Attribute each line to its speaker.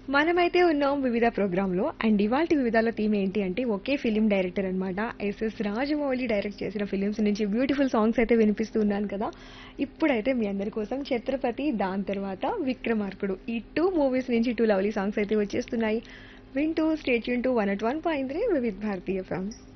Speaker 1: మనమైతే ఉన్నాం వివిధ ప్రోగ్రాంలో అండ్ ఇవాల్టి వివిధాల థీమ్ ఏంటి అంటే ఒకే ఫిలిం డైరెక్టర్ అన్నమాట. ఎస్ఎస్ రాజమౌళి డైరెక్ట్ చేసిన ఫిలిమ్స్ నుంచి బ్యూటిఫుల్ సాంగ్స్ అయితే వినిపిస్తున్నాను కదా. ఇప్పుడైతే మీ అందరి కోసం ఛత్రపతి, దాని తర్వాత విక్రమార్కుడు ఈ టూ మూవీస్ నుంచి టూ లవ్లీ సాంగ్స్ అయితే వచ్చేస్తున్నాయి. వింటూ state Yoon to 101.3 Vividh Bharatiya FM.